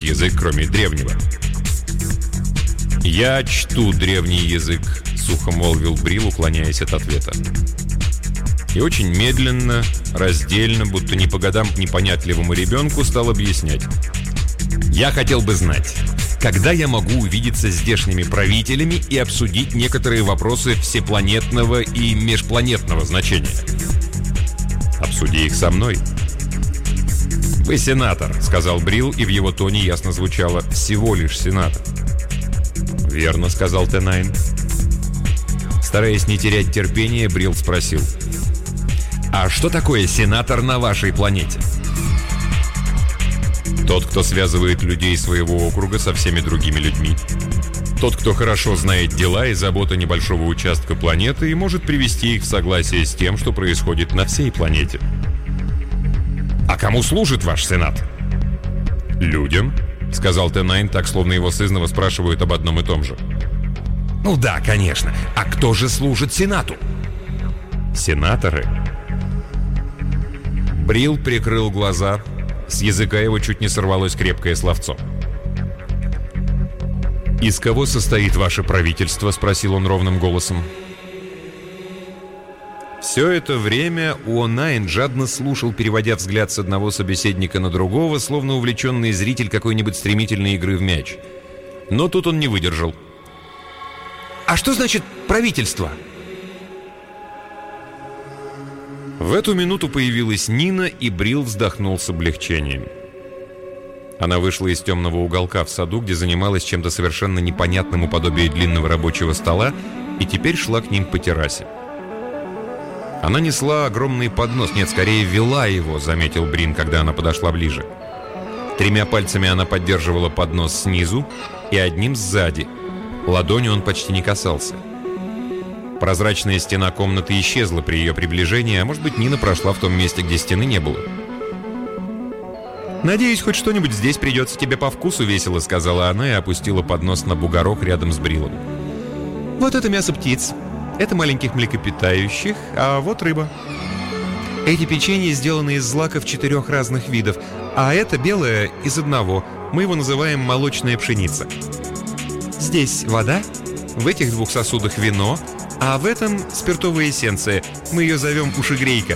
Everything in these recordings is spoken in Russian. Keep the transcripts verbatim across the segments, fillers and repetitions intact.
язык, кроме древнего. «Я чту древний язык», — сухо молвил Брил, уклоняясь от ответа. И очень медленно, раздельно, будто не по годам к непонятливому ребенку, стал объяснять. «Я хотел бы знать, когда я могу увидеться с здешними правителями и обсудить некоторые вопросы всепланетного и межпланетного значения?» «Обсуди их со мной». «Вы сенатор», — сказал Брил, и в его тоне ясно звучало «всего лишь сенатор». «Верно», — сказал Т-Найн. Стараясь не терять терпения, Брил спросил: «А что такое сенатор на вашей планете?» «Тот, кто связывает людей своего округа со всеми другими людьми. Тот, кто хорошо знает дела и заботы небольшого участка планеты и может привести их в согласие с тем, что происходит на всей планете». «А кому служит ваш сенат?» «Людям», — сказал Т-Найн, так, словно его сызнова спрашивают об одном и том же. «Ну да, конечно. А кто же служит сенату?» «Сенаторы». Брил прикрыл глаза. С языка его чуть не сорвалось крепкое словцо. «Из кого состоит ваше правительство?» — спросил он ровным голосом. Все это время Уонайн жадно слушал, переводя взгляд с одного собеседника на другого, словно увлеченный зритель какой-нибудь стремительной игры в мяч. Но тут он не выдержал. «А что значит правительство?» В эту минуту появилась Нина, и Брил вздохнул с облегчением. Она вышла из темного уголка в саду, где занималась чем-то совершенно непонятным у подобия длинного рабочего стола, и теперь шла к ним по террасе. Она несла огромный поднос, нет, скорее вела его, заметил Брин, когда она подошла ближе. Тремя пальцами она поддерживала поднос снизу и одним сзади. Ладонью он почти не касался. Прозрачная стена комнаты исчезла при ее приближении, а может быть, Нина прошла в том месте, где стены не было. «Надеюсь, хоть что-нибудь здесь придется тебе по вкусу», — весело сказала она и опустила поднос на бугорок рядом с Брилом. «Вот это мясо птиц, это маленьких млекопитающих, а вот рыба. Эти печенья сделаны из злаков четырех разных видов, а это белое из одного. Мы его называем молочная пшеница. Здесь вода, в этих двух сосудах вино, а в этом спиртовая эссенция. Мы ее зовем ушегрейка».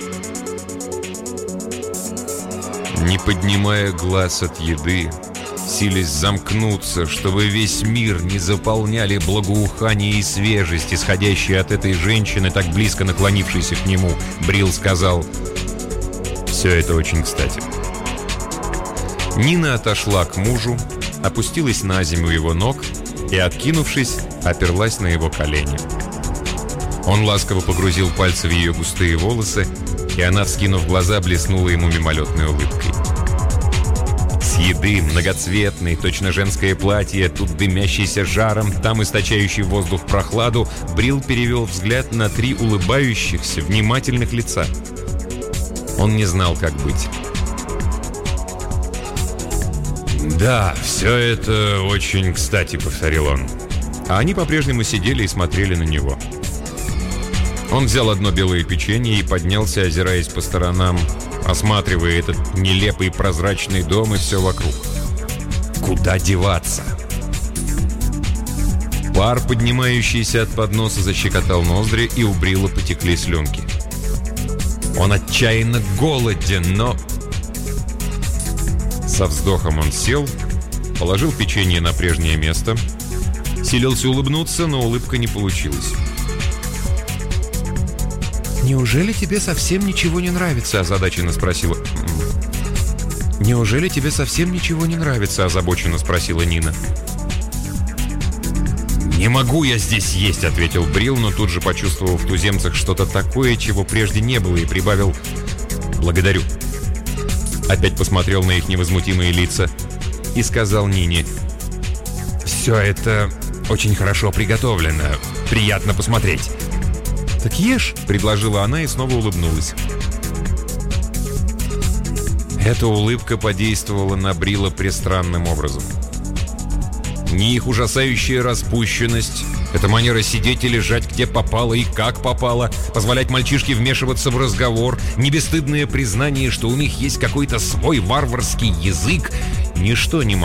Не поднимая глаз от еды, силясь замкнуться, чтобы весь мир не заполняли благоухание и свежесть, исходящие от этой женщины, так близко наклонившейся к нему, Брил сказал: «Все это очень кстати». Нина отошла к мужу, опустилась на землю его ног и, откинувшись, оперлась на его колени. Он ласково погрузил пальцы в ее густые волосы, и она, вскинув глаза, блеснула ему мимолетной улыбкой. С еды, многоцветной, точно женское платье, тут дымящийся жаром, там источающий воздух прохладу, Брил перевел взгляд на три улыбающихся, внимательных лица. Он не знал, как быть. «Да, все это очень кстати», — повторил он. А они по-прежнему сидели и смотрели на него. Он взял одно белое печенье и поднялся, озираясь по сторонам, осматривая этот нелепый прозрачный дом и все вокруг. Куда деваться? Пар, поднимающийся от подноса, защекотал ноздри, и у Брила потекли слюнки. Он отчаянно голоден, но... Со вздохом он сел, положил печенье на прежнее место, силился улыбнуться, но улыбка не получилась. «Неужели тебе совсем ничего не нравится?» – озадаченно спросила. «Неужели тебе совсем ничего не нравится?» – озабоченно спросила Нина. «Не могу я здесь есть», – ответил Брил, но тут же почувствовал в туземцах что-то такое, чего прежде не было, и прибавил: «Благодарю». Опять посмотрел на их невозмутимые лица и сказал Нине: «Все это очень хорошо приготовлено. Приятно посмотреть». «Так ешь», — предложила она и снова улыбнулась. Эта улыбка подействовала на Брила пристранным образом. Ни их ужасающая распущенность, эта манера сидеть и лежать где попало и как попало, позволять мальчишке вмешиваться в разговор, ни бесстыдное признание, что у них есть какой-то свой варварский язык, ничто не